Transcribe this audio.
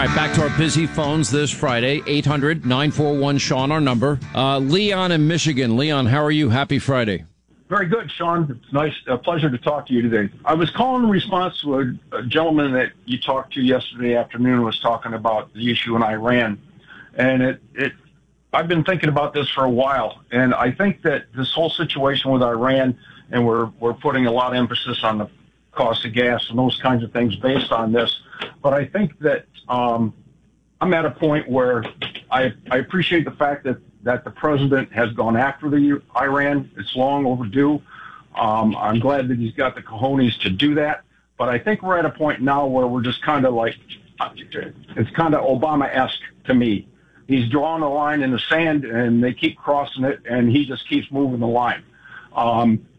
All right, back to our busy phones this Friday. 800-941-SEAN, our number. Leon in Michigan. Leon, how are you? Happy Friday. Very good, Sean. It's a pleasure to talk to you today. I was calling in response to a gentleman that you talked to yesterday afternoon was talking about the issue in Iran. And I've been thinking about this for a while. And I think that this whole situation with Iran, and we're putting a lot of emphasis on the cost of gas and those kinds of things based on this. But I think that I'm at a point where I appreciate the fact that the president has gone after the Iran. It's long overdue. I'm glad that he's got the cojones to do that. But I think we're at a point now where we're just kind of like, it's kind of Obama-esque to me. He's drawing a line in the sand, and they keep crossing it, and he just keeps moving the line.